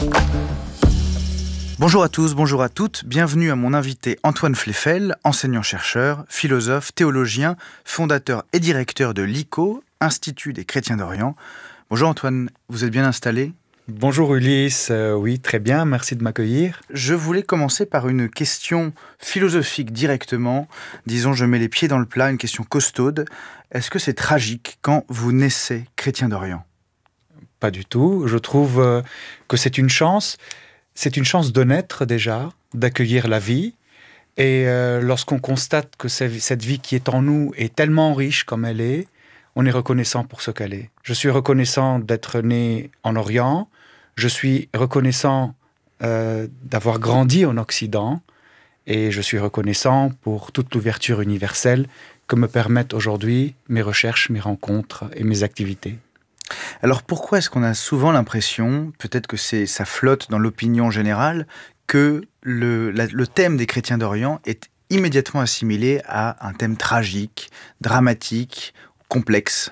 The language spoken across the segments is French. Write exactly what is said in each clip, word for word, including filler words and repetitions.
Bonjour à tous, bonjour à toutes, bienvenue à mon invité Antoine Fleffel, enseignant-chercheur, philosophe, théologien, fondateur et directeur de l'I C O, Institut des Chrétiens d'Orient. Bonjour Antoine, vous êtes bien installé ? Bonjour Ulysse, euh, oui très bien, merci de m'accueillir. Je voulais commencer par une question philosophique directement, disons je mets les pieds dans le plat, une question costaude. Est-ce que c'est tragique quand vous naissez chrétien d'Orient ? Pas du tout, je trouve euh, que c'est une chance. C'est une chance de naître déjà, d'accueillir la vie. Et euh, lorsqu'on constate que cette vie qui est en nous est tellement riche comme elle est, on est reconnaissant pour ce qu'elle est. Je suis reconnaissant d'être né en Orient. Je suis reconnaissant euh, d'avoir grandi en Occident. Et je suis reconnaissant pour toute l'ouverture universelle que me permettent aujourd'hui mes recherches, mes rencontres et mes activités. Alors pourquoi est-ce qu'on a souvent l'impression, peut-être que c'est, ça flotte dans l'opinion générale, que le, la, le thème des chrétiens d'Orient est immédiatement assimilé à un thème tragique, dramatique, complexe ?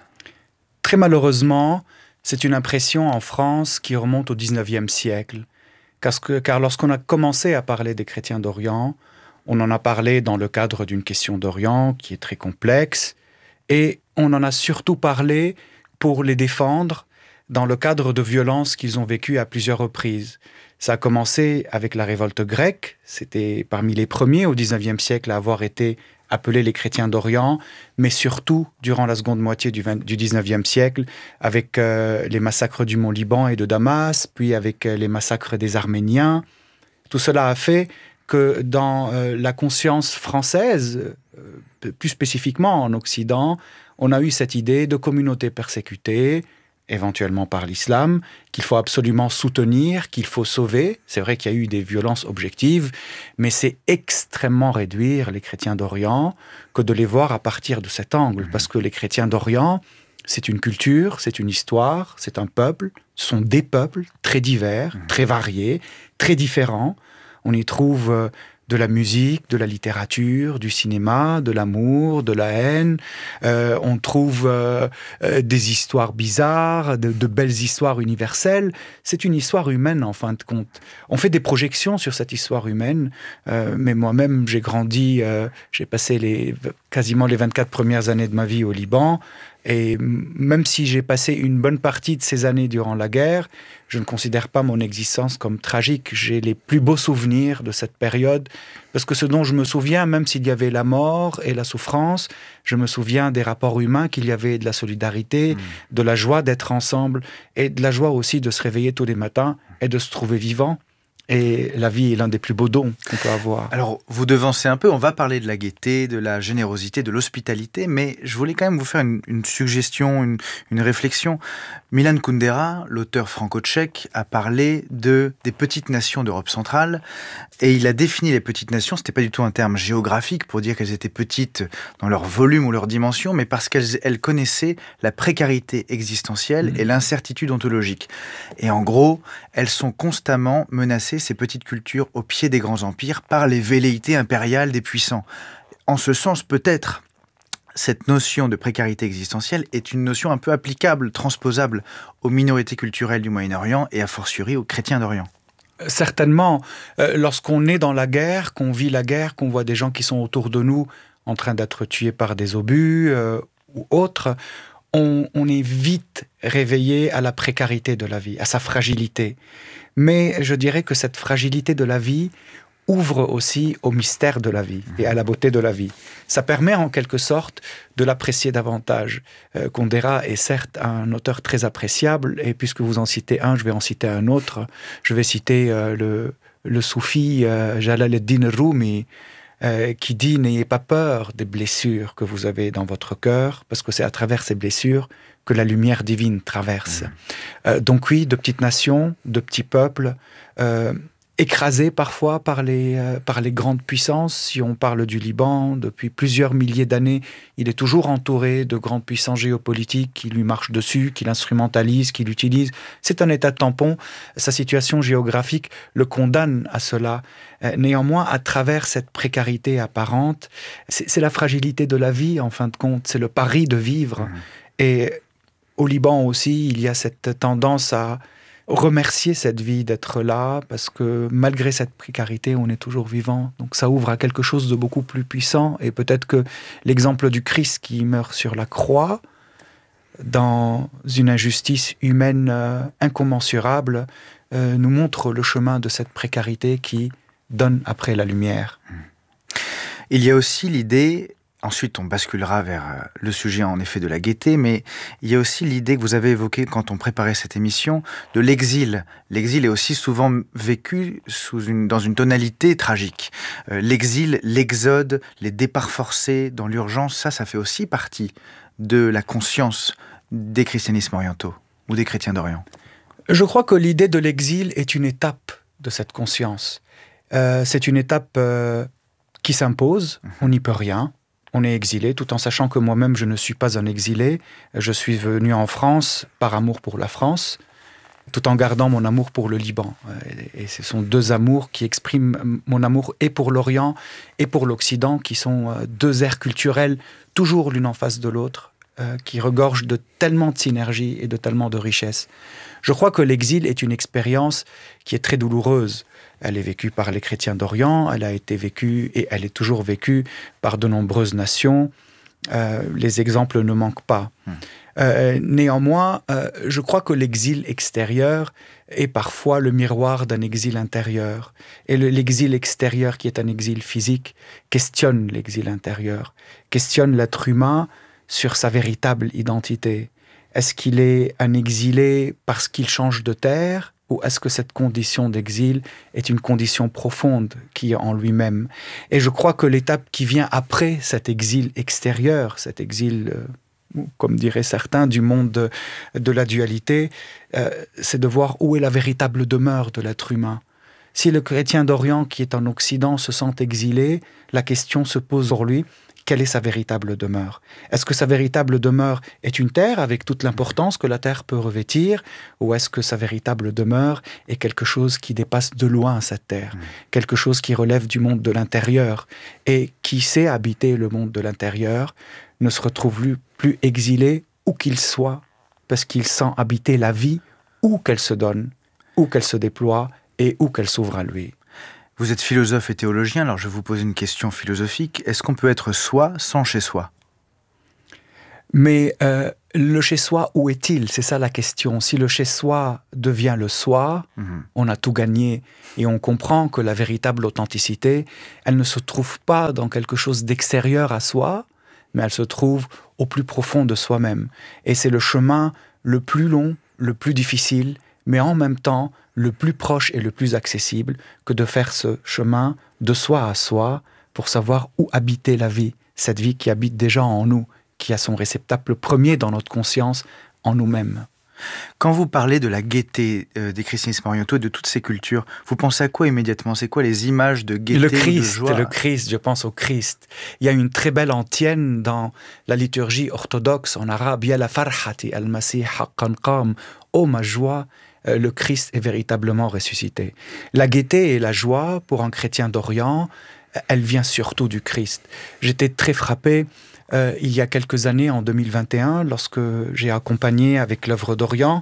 Très malheureusement, c'est une impression en France qui remonte au dix-neuvième siècle. Parce que, car lorsqu'on a commencé à parler des chrétiens d'Orient, on en a parlé dans le cadre d'une question d'Orient qui est très complexe, et on en a surtout parlé pour les défendre dans le cadre de violences qu'ils ont vécues à plusieurs reprises. Ça a commencé avec la révolte grecque, c'était parmi les premiers au dix-neuvième siècle à avoir été appelés les chrétiens d'Orient, mais surtout durant la seconde moitié du, vingt, du dix-neuvième siècle, avec euh, les massacres du Mont Liban et de Damas, puis avec euh, les massacres des Arméniens. Tout cela a fait que dans euh, la conscience française, euh, plus spécifiquement en Occident, on a eu cette idée de communauté persécutée, éventuellement par l'islam, qu'il faut absolument soutenir, qu'il faut sauver. C'est vrai qu'il y a eu des violences objectives, mais c'est extrêmement réduire les chrétiens d'Orient que de les voir à partir de cet angle. Mmh. Parce que les chrétiens d'Orient, c'est une culture, c'est une histoire, c'est un peuple, ce sont des peuples très divers, mmh. très variés, très différents. On y trouve euh, de la musique, de la littérature, du cinéma, de l'amour, de la haine. Euh, on trouve euh, euh, des histoires bizarres, de, de belles histoires universelles. C'est une histoire humaine, en fin de compte. On fait des projections sur cette histoire humaine, euh, mais moi-même, j'ai grandi, euh, j'ai passé les, quasiment les vingt-quatre premières années de ma vie au Liban, et même si j'ai passé une bonne partie de ces années durant la guerre, je ne considère pas mon existence comme tragique. J'ai les plus beaux souvenirs de cette période, parce que ce dont je me souviens, même s'il y avait la mort et la souffrance, je me souviens des rapports humains, qu'il y avait de la solidarité, mmh. de la joie d'être ensemble, et de la joie aussi de se réveiller tous les matins et de se trouver vivant. Et la vie est l'un des plus beaux dons qu'on peut avoir. Alors, vous devancez un peu, on va parler de la gaieté, de la générosité, de l'hospitalité, mais je voulais quand même vous faire une, une suggestion, une, une réflexion. Milan Kundera, l'auteur franco-tchèque, a parlé de, des petites nations d'Europe centrale, et il a défini les petites nations, c'était pas du tout un terme géographique pour dire qu'elles étaient petites dans leur volume ou leur dimension, mais parce qu'elles elles connaissaient la précarité existentielle mmh. et l'incertitude ontologique. Et en gros, elles sont constamment menacées, ces petites cultures, au pied des grands empires, par les velléités impériales des puissants. En ce sens, peut-être, cette notion de précarité existentielle est une notion un peu applicable, transposable aux minorités culturelles du Moyen-Orient et a fortiori aux chrétiens d'Orient. Certainement. Euh, lorsqu'on est dans la guerre, qu'on vit la guerre, qu'on voit des gens qui sont autour de nous en train d'être tués par des obus euh, ou autres, on, on est vite réveillé à la précarité de la vie, à sa fragilité. Mais je dirais que cette fragilité de la vie ouvre aussi au mystère de la vie et à la beauté de la vie. Ça permet en quelque sorte de l'apprécier davantage. Euh, Kundera est certes un auteur très appréciable, et puisque vous en citez un, je vais en citer un autre. Je vais citer euh, le, le soufi euh, Jalal-ed-Din Rumi, euh, qui dit « N'ayez pas peur des blessures que vous avez dans votre cœur, parce que c'est à travers ces blessures que la lumière divine traverse. Mmh. » euh, Donc oui, de petites nations, de petits peuples, euh, écrasé parfois par les, euh, par les grandes puissances. Si on parle du Liban, depuis plusieurs milliers d'années, il est toujours entouré de grandes puissances géopolitiques qui lui marchent dessus, qui l'instrumentalisent, qui l'utilisent. C'est un état tampon. Sa situation géographique le condamne à cela. Euh, néanmoins, à travers cette précarité apparente, c'est, c'est la fragilité de la vie, en fin de compte. C'est le pari de vivre. Mmh. Et au Liban aussi, il y a cette tendance à remercier cette vie d'être là, parce que malgré cette précarité, on est toujours vivant. Donc ça ouvre à quelque chose de beaucoup plus puissant. Et peut-être que l'exemple du Christ qui meurt sur la croix, dans une injustice humaine euh, incommensurable, euh, nous montre le chemin de cette précarité qui donne après la lumière. Il y a aussi l'idée, ensuite on basculera vers le sujet en effet de la gaieté, mais il y a aussi l'idée que vous avez évoquée quand on préparait cette émission, de l'exil. L'exil est aussi souvent vécu sous une, dans une tonalité tragique. Euh, l'exil, l'exode, les départs forcés dans l'urgence, ça, ça fait aussi partie de la conscience des christianismes orientaux ou des chrétiens d'Orient. Je crois que l'idée de l'exil est une étape de cette conscience. Euh, c'est une étape euh, qui s'impose, on n'y peut rien, on est exilé, tout en sachant que moi-même je ne suis pas un exilé, je suis venu en France par amour pour la France, tout en gardant mon amour pour le Liban. Et ce sont deux amours qui expriment mon amour et pour l'Orient et pour l'Occident, qui sont deux aires culturelles, toujours l'une en face de l'autre, qui regorgent de tellement de synergie et de tellement de richesse. Je crois que l'exil est une expérience qui est très douloureuse. Elle est vécue par les chrétiens d'Orient, elle a été vécue et elle est toujours vécue par de nombreuses nations. Euh, les exemples ne manquent pas. Mmh. Euh, néanmoins, euh, je crois que l'exil extérieur est parfois le miroir d'un exil intérieur. Et le, l'exil extérieur, qui est un exil physique, questionne l'exil intérieur, questionne l'être humain sur sa véritable identité. Est-ce qu'il est un exilé parce qu'il change de terre, ou est-ce que cette condition d'exil est une condition profonde qui est en lui-même? Et je crois que l'étape qui vient après cet exil extérieur, cet exil, euh, comme diraient certains, du monde de, de la dualité, euh, c'est de voir où est la véritable demeure de l'être humain. Si le chrétien d'Orient qui est en Occident se sent exilé, la question se pose pour lui: quelle est sa véritable demeure? Est-ce que sa véritable demeure est une terre avec toute l'importance que la terre peut revêtir, ou est-ce que sa véritable demeure est quelque chose qui dépasse de loin cette terre, mmh. quelque chose qui relève du monde de l'intérieur, et qui sait habiter le monde de l'intérieur ne se retrouve plus, plus exilé où qu'il soit, parce qu'il sent habiter la vie où qu'elle se donne, où qu'elle se déploie et où qu'elle s'ouvre à lui. Vous êtes philosophe et théologien, alors je vais vous poser une question philosophique. Est-ce qu'on peut être soi sans chez soi? Mais euh, le chez-soi, où est-il? C'est ça la question. Si le chez-soi devient le soi, mmh. on a tout gagné. Et on comprend que la véritable authenticité, elle ne se trouve pas dans quelque chose d'extérieur à soi, mais elle se trouve au plus profond de soi-même. Et c'est le chemin le plus long, le plus difficile, mais en même temps le plus proche et le plus accessible que de faire ce chemin de soi à soi pour savoir où habiter la vie, cette vie qui habite déjà en nous, qui a son réceptacle premier dans notre conscience, en nous-mêmes. Quand vous parlez de la gaieté euh, des christianismes orientaux et de toutes ces cultures, vous pensez à quoi immédiatement? C'est quoi les images de gaieté, le Christ, de joie? Le Christ, je pense au Christ. Il y a une très belle antienne dans la liturgie orthodoxe en arabe. Ya la farhati al-masih haqqan qam. Oh ma joie, le Christ est véritablement ressuscité. La gaieté et la joie, pour un chrétien d'Orient, elle vient surtout du Christ. J'étais très frappé euh, il y a quelques années, en deux mille vingt et un, lorsque j'ai accompagné avec l'œuvre d'Orient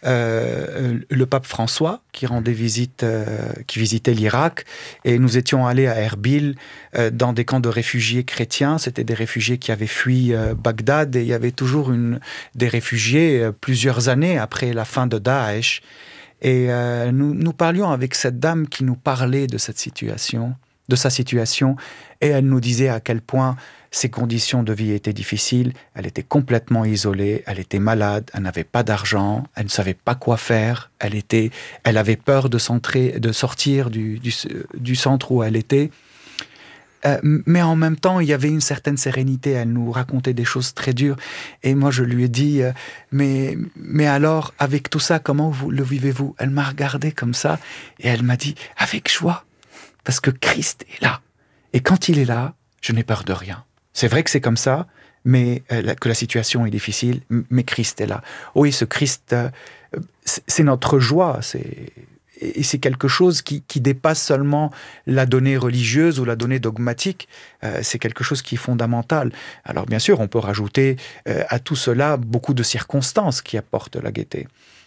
euh, le pape François, qui rendait visite, euh, qui visitait l'Irak, et nous étions allés à Erbil euh, dans des camps de réfugiés chrétiens. C'était des réfugiés qui avaient fui euh, Bagdad, et il y avait toujours une, des réfugiés euh, plusieurs années après la fin de Daesh. Et euh, nous, nous parlions avec cette dame qui nous parlait de cette situation, de sa situation, et elle nous disait à quel point ses conditions de vie étaient difficiles. Elle était complètement isolée, elle était malade, elle n'avait pas d'argent, elle ne savait pas quoi faire, elle, était, elle avait peur de, centrer, de sortir du, du, du centre où elle était. Euh, mais en même temps, il y avait une certaine sérénité. Elle nous racontait des choses très dures. Et moi, je lui ai dit, euh, mais, mais alors, avec tout ça, comment vous le vivez-vous? Elle m'a regardé comme ça et elle m'a dit, avec joie, parce que Christ est là. Et quand il est là, je n'ai peur de rien. C'est vrai que c'est comme ça, mais euh, que la situation est difficile, mais Christ est là. Oui, ce Christ, euh, c'est notre joie, c'est... et c'est quelque chose qui, qui dépasse seulement la donnée religieuse ou la donnée dogmatique. Euh, c'est quelque chose qui est fondamental. Alors bien sûr, on peut rajouter euh, à tout cela beaucoup de circonstances qui apportent la gaieté.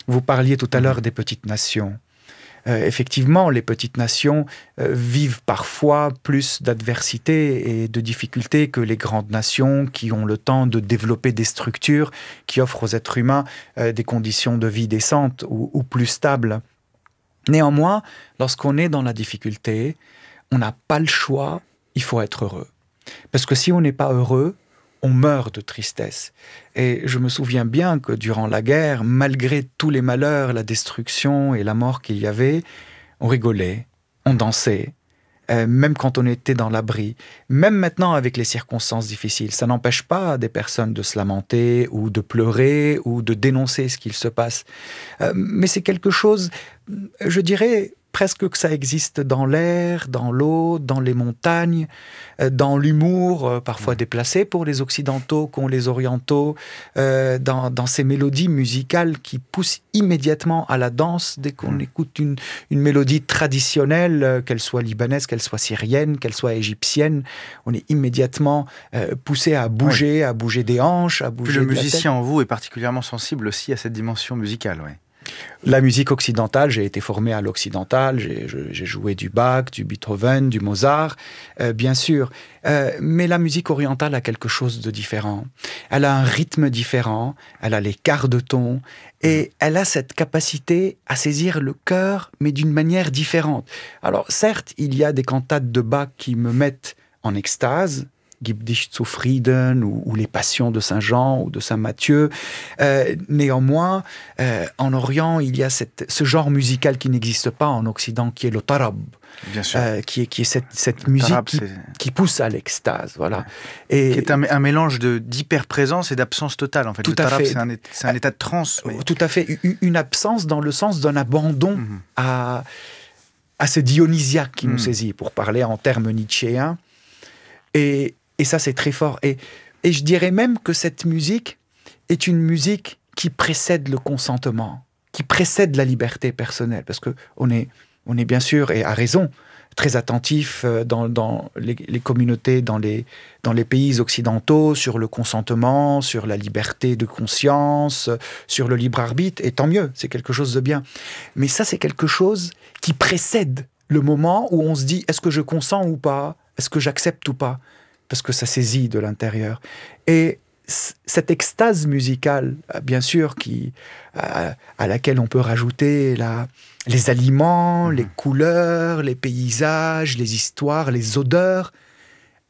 Vous parliez tout à l'heure des petites nations. Euh, effectivement, les petites nations euh, vivent parfois plus d'adversité et de difficultés que les grandes nations qui ont le temps de développer des structures qui offrent aux êtres humains euh, des conditions de vie décentes ou, ou plus stables. Néanmoins, lorsqu'on est dans la difficulté, on n'a pas le choix, il faut être heureux. Parce que si on n'est pas heureux, on meurt de tristesse. Et je me souviens bien que durant la guerre, malgré tous les malheurs, la destruction et la mort qu'il y avait, on rigolait, on dansait, euh, même quand on était dans l'abri. Même maintenant avec les circonstances difficiles, ça n'empêche pas des personnes de se lamenter ou de pleurer ou de dénoncer ce qu'il se passe. Euh, mais c'est quelque chose, je dirais, presque que ça existe dans l'air, dans l'eau, dans les montagnes, dans l'humour, parfois déplacé pour les Occidentaux qu'ont les Orientaux, euh, dans, dans ces mélodies musicales qui poussent immédiatement à la danse dès qu'on écoute une, une mélodie traditionnelle, qu'elle soit libanaise, qu'elle soit syrienne, qu'elle soit égyptienne. On est immédiatement euh, poussé à bouger, oui. à bouger des hanches, à bouger Puis le de musicien en vous est particulièrement sensible aussi à cette dimension musicale, oui. La musique occidentale, j'ai été formé à l'occidental, j'ai, j'ai joué du Bach, du Beethoven, du Mozart, euh, bien sûr. Euh, mais la musique orientale a quelque chose de différent. Elle a un rythme différent, elle a les quarts de ton, et elle a cette capacité à saisir le cœur, mais d'une manière différente. Alors certes, il y a des cantates de Bach qui me mettent en extase, Gib dich zufrieden ou, ou les Passions de Saint Jean ou de Saint Matthieu. Euh, néanmoins, euh, en Orient, il y a cette, ce genre musical qui n'existe pas en Occident, qui est le tarab. Bien sûr. Euh, qui est, qui est cette, cette musique tarab, qui, qui pousse à l'extase. Voilà. Ouais. Et, qui est un, un mélange de, d'hyper-présence et d'absence totale. En fait. Tout le à tarab, fait. c'est un, c'est un état de transe. Mais... Tout à fait. Une, une absence dans le sens d'un abandon mm-hmm. à, à ce dionysiaque qui mm. nous saisit, pour parler en termes nietzschéens. Et Et ça, c'est très fort. Et, et je dirais même que cette musique est une musique qui précède le consentement, qui précède la liberté personnelle. Parce qu'on est, on est bien sûr, et à raison, très attentif dans, dans les, les communautés, dans les, dans les pays occidentaux, sur le consentement, sur la liberté de conscience, sur le libre arbitre. Et tant mieux, c'est quelque chose de bien. Mais ça, c'est quelque chose qui précède le moment où on se dit, est-ce que je consens ou pas ? Est-ce que j'accepte ou pas ? Parce que ça saisit de l'intérieur. Et c- cette extase musicale, bien sûr, qui, à, à laquelle on peut rajouter la, les aliments, mmh. les couleurs, les paysages, les histoires, les odeurs,